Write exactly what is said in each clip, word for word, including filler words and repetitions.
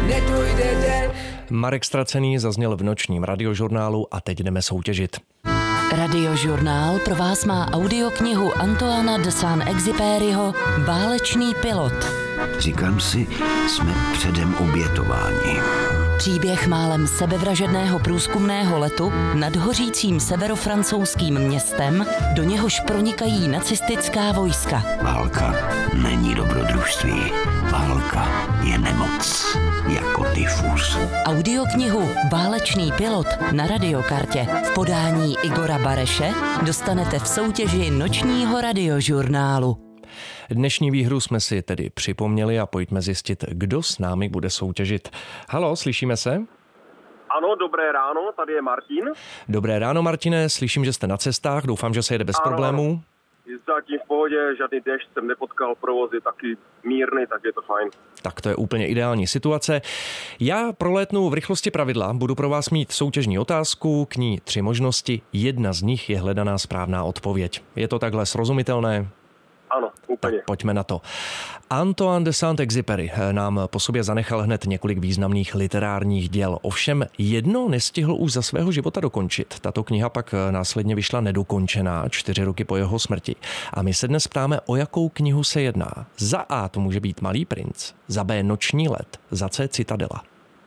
nedojde den. Marek Ztracený zazněl v nočním radiožurnálu a teď jdeme soutěžit. Radiožurnál pro vás má audioknihu Antoana de Saint-Exupéryho Válečný pilot. Říkám si, jsme předem obětováni. Příběh málem sebevražedného průzkumného letu nad hořícím severofrancouzským městem, do něhož pronikají nacistická vojska. Válka není dobrodružství. Válka je nemoc, jako tyfus. Audioknihu Válečný pilot na radiokartě v podání Igora Bareše dostanete v soutěži nočního radiožurnálu. Dnešní výhru jsme si tedy připomněli a pojďme zjistit, kdo s námi bude soutěžit. Haló, slyšíme se? Ano, dobré ráno, tady je Martin. Dobré ráno, Martine, slyším, že jste na cestách, doufám, že se jede bez ano, problémů. Zatím v pohodě, žádný déšť jsem nepotkal, provoz je taky mírný, tak je to fajn. Tak to je úplně ideální situace. Já prolétnu v rychlosti pravidla, budu pro vás mít soutěžní otázku, k ní tři možnosti, jedna z nich je hledaná správná odpověď. Je to takhle srozumitelné? Ano, úplně. Tak pojďme na to. Antoine de Saint-Exupéry nám po sobě zanechal hned několik významných literárních děl. Ovšem jedno nestihl už za svého života dokončit. Tato kniha pak následně vyšla nedokončená čtyři roky po jeho smrti. A my se dnes ptáme, o jakou knihu se jedná. Za A to může být Malý princ, za B Noční let, za C Citadela.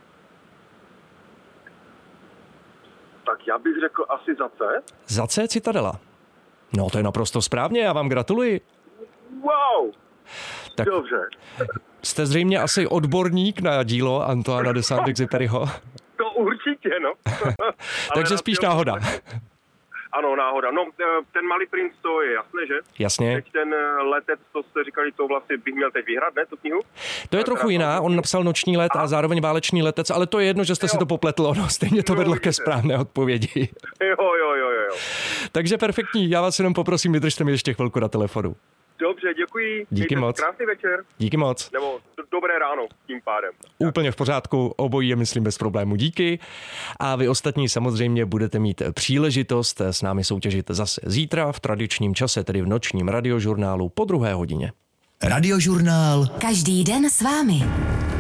Tak já bych řekl asi za C. Za C Citadela. No to je naprosto správně, já vám gratuluji. Wow! Tak dobře. Jste zřejmě asi odborník na dílo Antoana de Saint-Exupéryho. To určitě, no. Takže spíš náhoda. Ano, náhoda. No, ten Malý princ, to je jasné, že? Jasně. Teď ten letec, to jste říkali, to vlastně bych měl teď vyhrát, ne, tu knihu? To je trochu jiná, on napsal Noční let a zároveň Válečný letec, ale to je jedno, že jste jo. si to popletlo, no stejně to vedlo ke správné odpovědi. Jo, jo, jo, jo. Takže perfektní, já vás jenom poprosím, vydržte mi ještě chvilku na telefonu. Dobře, děkuji. Díky Mějte moc. Krásný večer. Díky moc. Nebo dobré ráno tím pádem. Úplně v pořádku, obojí je, myslím, bez problému. Díky. A vy ostatní samozřejmě budete mít příležitost s námi soutěžit zase zítra v tradičním čase, tedy v nočním radiožurnálu po druhé hodině. Radiožurnál. Každý den s vámi.